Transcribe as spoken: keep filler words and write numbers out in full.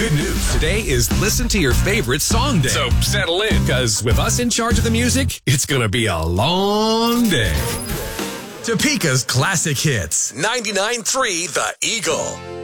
Good news. Today is Listen to Your Favorite Song Day. So settle in, because with us in charge of the music, it's going to be a long day. Topeka's classic hits. ninety-nine point three The Eagle.